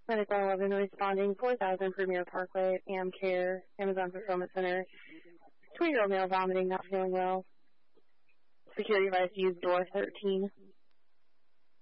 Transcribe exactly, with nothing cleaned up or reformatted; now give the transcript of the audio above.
Medical eleven responding, four thousand Premier Parkway, AmCare, Amazon Fulfillment Center. two-year-old male vomiting, not feeling well. Security advised to use door thirteen.